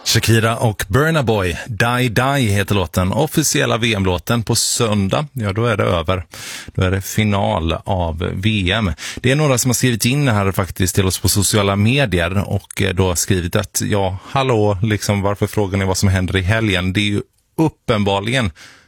Shakira och Burna Boy, Die Die heter låten. Officiella VM-låten på söndag, ja då är det över. Då är det final av VM. Det är några som har skrivit in här faktiskt till oss på sociala medier och då har skrivit att ja, hallå, liksom varför frågar ni vad som händer i helgen? Det är ju uppenbarligen